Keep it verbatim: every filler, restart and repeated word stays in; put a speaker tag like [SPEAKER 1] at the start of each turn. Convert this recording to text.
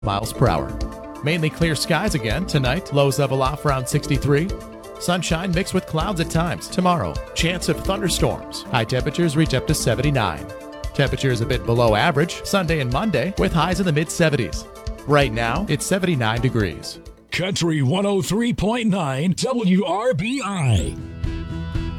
[SPEAKER 1] miles per hour. Mainly clear skies again tonight. Lows level off around sixty-three. Sunshine mixed with clouds at times. Tomorrow, chance of thunderstorms. High temperatures reach up to seventy-nine. Temperatures a bit below average Sunday and Monday with highs in the mid seventies. Right now, it's seventy-nine degrees.
[SPEAKER 2] Country one oh three point nine W R B I.